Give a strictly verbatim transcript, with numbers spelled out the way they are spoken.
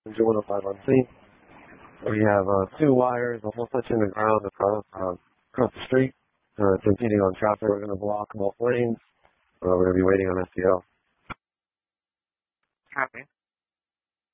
from J one oh five on scene. We have uh, two wires almost touching the ground across, uh, across the street. Uh, it's impeding on traffic. We're going to block both lanes. Uh, we're going to be waiting on S T L. Copy.